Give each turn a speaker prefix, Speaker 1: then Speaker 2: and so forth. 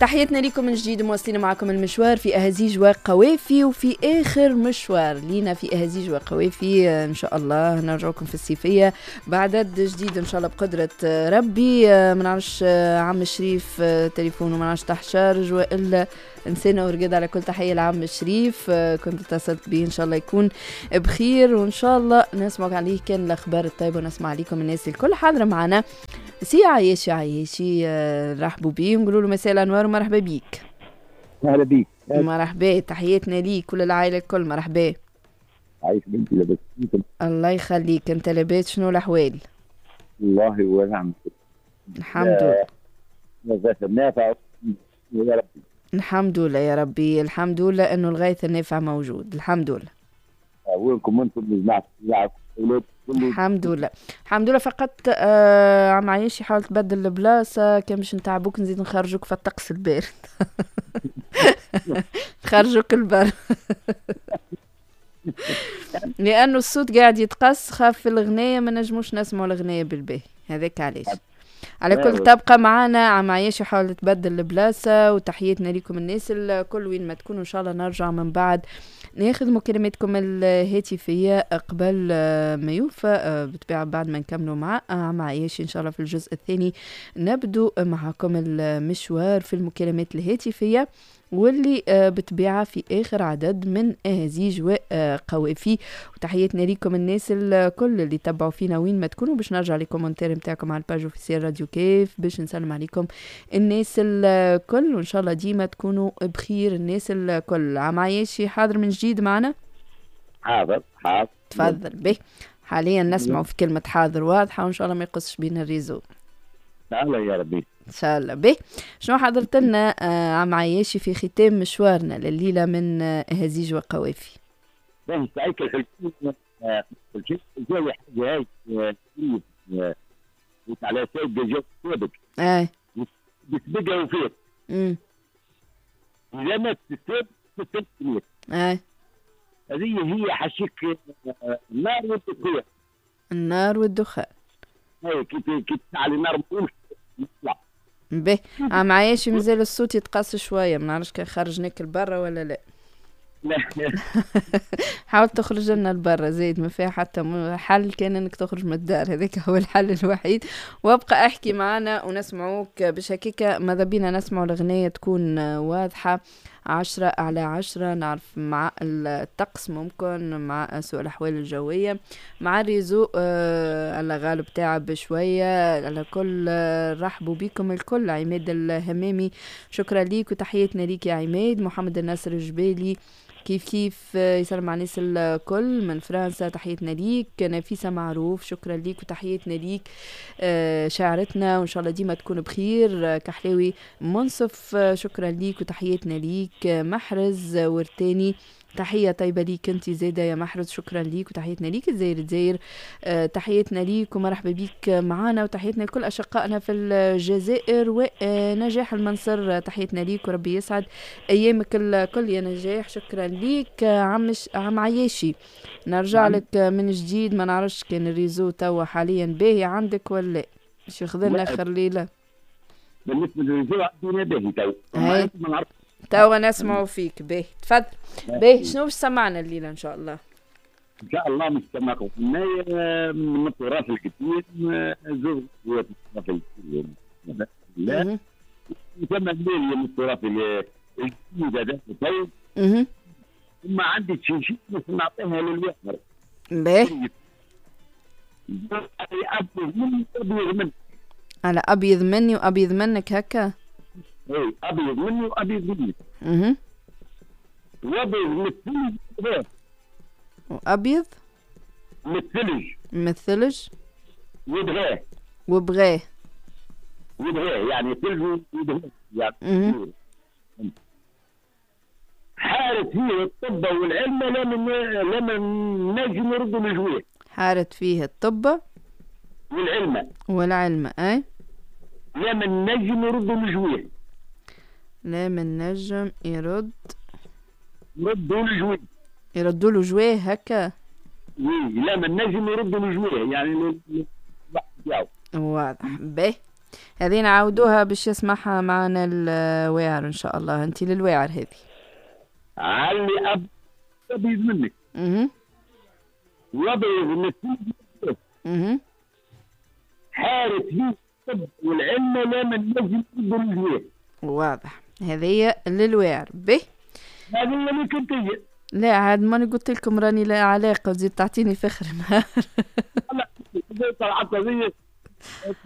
Speaker 1: تحياتنا لكم من جديد، مواصلين معكم المشوار في أهازيج وقوافي، وفي آخر مشوار لينا في أهازيج وقوافي إن شاء الله نرجعكم في الصيفية بعد عدد جديد إن شاء الله بقدرة ربي. ما نعرفش عم شريف تليفونه ما نعرفش تحت شارج وإلا نسينا ورقد. على كل تحية لعم شريف، كنت اتصلت به إن شاء الله يكون بخير، وإن شاء الله نسمع عليه كان الأخبار الطيبة ونسمع عليكم الناس الكل حاضرة معنا. سي عايشي رحبوا بيه ونقولوا له مساء الانوار ومرحبا بيك.
Speaker 2: مرحبا بيك.
Speaker 1: مرحبا، تحياتنا ليك كل العائله الكل. مرحبا.
Speaker 2: عايش بنتي لاباس؟
Speaker 1: الله يخليك، انت لاباس؟ شنو الاحوال؟
Speaker 2: والله ونعم
Speaker 1: الحمد لله.
Speaker 2: الغاث النافع يا ربي.
Speaker 1: الحمد لله يا ربي، الحمد لله انه الغاث النافع موجود. الحمد لله.
Speaker 2: وينكم انتم جماعه اولاد؟
Speaker 1: الحمد لله الحمد لله. فقط عم عايشي حاول تبدل البلاصه، كان باش نتعبوك نزيد نخرجوك في الطقس البارد. نخرجوك البر. لانه الصوت قاعد يتقص، خاف في الغنايه ما نجموش نسمعوا الغنايه بالباهي، هذاك علاش. على كل تبقى معنا عم عايشي حاول تبدل البلاصه. وتحياتنا لكم الناس الكل وين ما تكونوا، ان شاء الله نرجع من بعد ناخذ مكالماتكم الهاتفيه قبل ما يوفى بطبيعه بعد ما نكملوا مع عم عايشي ان شاء الله في الجزء الثاني نبدو معكم المشوار في المكالمات الهاتفيه، واللي بتبيعها في آخر عدد من أهازيج وقوافي. وتحياتنا لكم الناس الكل اللي تبعوا فينا وين ما تكونوا، باش نرجع لكم مونتير متاعكم على الباج اوفيسيال راديو كيف، باش نسلم عليكم الناس الكل، وإن شاء الله ديما تكونوا بخير الناس الكل. عم عايشي حاضر من جديد معنا؟
Speaker 2: حاضر.
Speaker 1: تفضل به. حاليا نسمعوا في كلمة حاضر واضحة، وإن شاء الله ما يقصش بين الريزو.
Speaker 2: الله يا ربي
Speaker 1: ان شاء الله. به شنو حضرت لنا عم عايشي في ختام مشوارنا لليله من هزيج وقوافي؟
Speaker 2: باش تعيك الحلقين الجاي حاجه هاي على سيد جو سابق بسبقها وفيت اذا ما تستسلم هذه هي حشيك النار والدخان.
Speaker 1: النار والدخان
Speaker 2: اي كيف على النار مقوش نطلع.
Speaker 1: به عم عايشي مازال الصوت يتقص شويه، ما نعرفش كان خرجناك لبرا ولا لا.
Speaker 2: لا
Speaker 1: حاول تخرج لنا لبرا زيد، ما فيها حتى حل كان انك تخرج من الدار، هذاك هو الحل الوحيد. وابقى احكي معنا ونسمعوك باش هكاك ماذا بينا نسمعوا الاغنيه تكون واضحه 10/10. نعرف مع الطقس ممكن مع سوء الأحوال الجوية مع الريزو على غالب تعب شوية. على كل رحبوا بكم الكل. عماد الهمامي شكرا ليك وتحياتنا ليك يا عماد. محمد الناصر الجبالي كيف يسلم على الناس الكل من فرنسا، تحياتنا ليك. نفيسة معروف شكرا ليك وتحياتنا ليك. شاعرتنا وإن شاء الله ديما تكون بخير. كحلاوي منصف شكرا ليك وتحياتنا ليك. محرز ورتاني تحية طيبة ليك انت زيادة يا محرز، شكرا ليك وتحياتنا ليك. الزاير تحياتنا ليك ومرحبا بيك معانا، وتحياتنا لكل أشقائنا في الجزائر. ونجاح المنصر تحياتنا ليك وربي يسعد أيامك الكل يا نجاح، شكرا ليك. عم عياشي نرجع لك من جديد، ما نعرفش كان الريزو توا حاليا باهي عندك ولا باش ياخذلنا آخر ليلة؟
Speaker 2: بالنسبة للريزو عندنا باهي
Speaker 1: توا نسمعوا فيك. باهي تفضل. باهي شنو باش سمعنا الليله ان شاء الله؟
Speaker 2: ان شاء الله مش سمعكم من التراث القديم زوج التراث القديم لا ثم الليل من التراث الجديد هذا طيب. ثم عندي شيء بس نعطيها للوحر.
Speaker 1: باهي على ابيض مني وابيض منك هكا.
Speaker 2: اي ابيض مني وابيض منك. وابيض مثلج
Speaker 1: وابيض مثلج وبغاه يعني ثلج وبغاه يعني
Speaker 2: حارت فيه الطب والعلم لما نجم نردوا الجويه.
Speaker 1: حارت فيه الطب والعلم اي
Speaker 2: لما نجم يردوا الجويه.
Speaker 1: لا من نجم
Speaker 2: يردوا
Speaker 1: له جويه هكا.
Speaker 2: لا من نجم يردوا له جويه يعني
Speaker 1: واضح. به هذه نعاودوها باش يسمعها معنا الواعر ان شاء الله. انت للواعر هذه
Speaker 2: علي ابيض منك وابيض نتيجه حارس فيه الطب والعلم لا من نجم بالجوع.
Speaker 1: واضح. هذه للواعر به.
Speaker 2: هذه اللي كنت
Speaker 1: لا عاد ماني قلت لكم راني لا علاقه وزيد تعطيني فخر.
Speaker 2: لا